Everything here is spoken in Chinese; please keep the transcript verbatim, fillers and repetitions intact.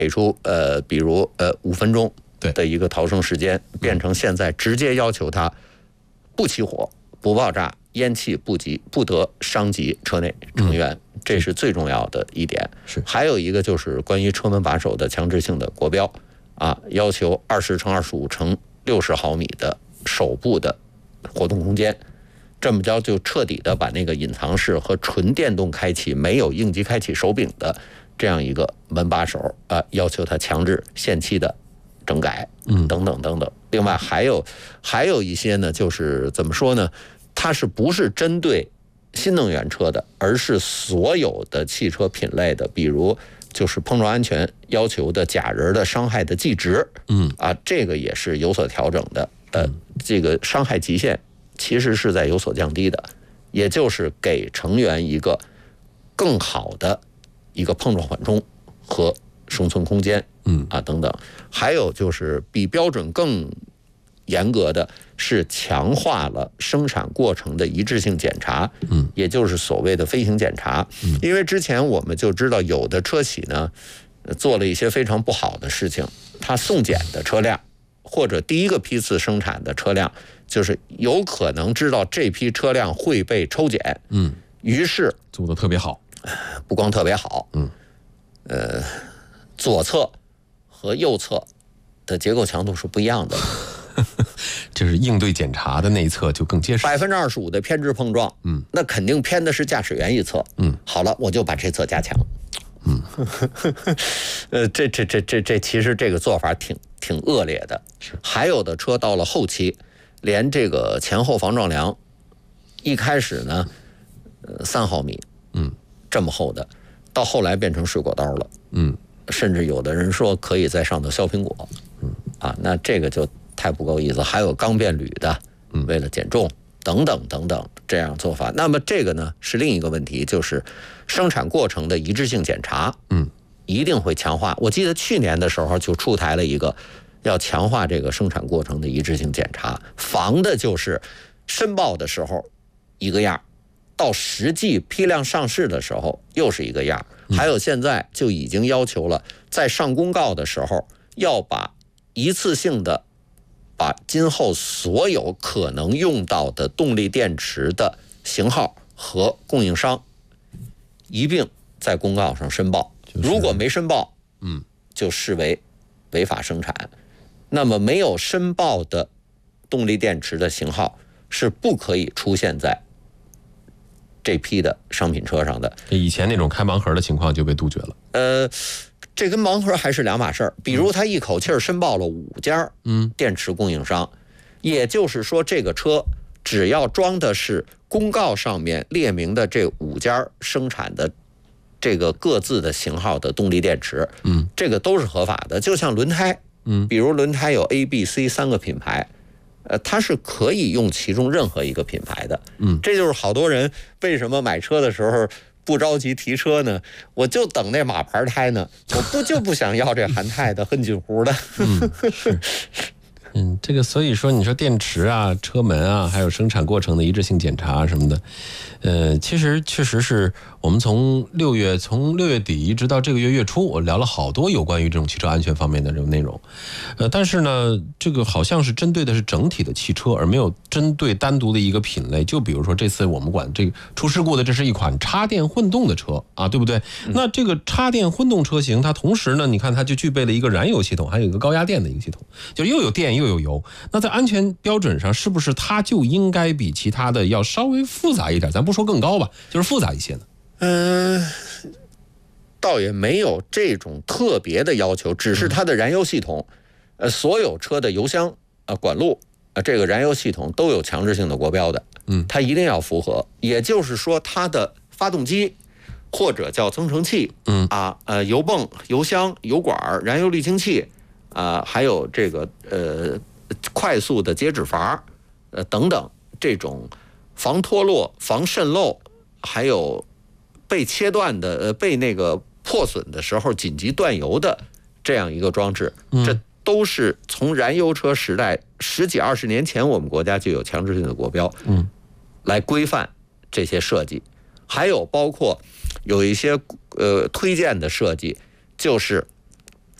给出呃，比如呃五分钟的一个逃生时间，变成现在直接要求它不起火、不爆炸、烟气不及，不得伤及车内成员，嗯、这是最重要的一点。 是， 还有一个就是关于车门把手的强制性的国标啊，要求二十乘二十五乘六十毫米的手部的活动空间。这么着就彻底的把那个隐藏式和纯电动开启没有应急开启手柄的这样一个门把手啊、呃，要求它强制限期的整改，嗯，等等等等。另外还有还有一些呢，就是怎么说呢？它是不是针对新能源车的，而是所有的汽车品类的，比如就是碰撞安全要求的假人的伤害的计值，嗯啊，这个也是有所调整的。呃，这个伤害极限其实是在有所降低的，也就是给成员一个更好的一个碰撞缓冲和生存空间，嗯啊等等。还有就是比标准更严格的是强化了生产过程的一致性检查，嗯，也就是所谓的飞行检查。嗯，因为之前我们就知道有的车企呢做了一些非常不好的事情，它送检的车辆或者第一个批次生产的车辆，就是有可能知道这批车辆会被抽检，嗯，于是做得特别好， 不光特别好，嗯，呃，左侧和右侧的结构强度是不一样的。 就是应对检查的那一侧就更结实， 百分之二十五的偏置碰撞，嗯，那肯定偏的是驾驶员一侧，嗯，好了，我就把这侧加强，嗯，呃，这这这这这其实这个做法挺挺恶劣的，是。还有的车到了后期，连这个前后防撞梁，一开始呢，呃，三毫米，嗯，这么厚的，到后来变成水果刀了，嗯，甚至有的人说可以在上头削苹果，嗯，啊，那这个就太不够意思。还有钢变铝的，为了减重等等等等这样做法。那么这个呢是另一个问题，就是生产过程的一致性检查，嗯，一定会强化。我记得去年的时候就出台了一个要强化这个生产过程的一致性检查，防的就是申报的时候一个样，到实际批量上市的时候又是一个样。还有现在就已经要求了，在上公告的时候要把一次性的把今后所有可能用到的动力电池的型号和供应商一并在公告上申报，如果没申报，嗯，就视为违法生产。那么没有申报的动力电池的型号是不可以出现在这批的商品车上的。 以前那种开盲盒的情况就被杜绝了。 呃。这跟盲盒还是两码事儿。比如他一口气儿申报了五家电池供应商，也就是说这个车只要装的是公告上面列明的这五家生产的这个各自的型号的动力电池，嗯，这个都是合法的。就像轮胎，嗯，比如轮胎有 A、B、C 三个品牌，呃，它是可以用其中任何一个品牌的，嗯，这就是好多人为什么买车的时候不着急提车呢？我就等那马牌胎呢，我不就不想要这韩泰的、恨锦湖的。 嗯，是。嗯，这个所以说，你说电池啊、车门啊，还有生产过程的一致性检查什么的，呃，其实确实是我们从六月从六月底一直到这个月月初，我聊了好多有关于这种汽车安全方面的这种内容。呃，但是呢，这个好像是针对的是整体的汽车，而没有针对单独的一个品类。就比如说这次我们管这个出事故的，这是一款插电混动的车啊，对不对？嗯、那这个插电混动车型，它同时呢，你看它就具备了一个燃油系统，还有一个高压电的一个系统，就又有电又有油。那在安全标准上，是不是它就应该比其他的要稍微复杂一点？咱不说更高吧，就是复杂一些呢？ 嗯、呃，倒也没有这种特别的要求，只是它的燃油系统，呃，所有车的油箱、呃管路、呃这个燃油系统都有强制性的国标的，嗯，它一定要符合。也就是说，它的发动机或者叫增程器，嗯啊，呃，油泵、油箱、油管、燃油滤清器。啊、呃，还有这个呃快速的接止阀，呃等等，这种防脱落、防渗漏，还有被切断的呃被那个破损的时候紧急断油的这样一个装置，嗯、这都是从燃油车时代十几二十年前我们国家就有强制性的国标，嗯，来规范这些设计，还有包括有一些呃推荐的设计，就是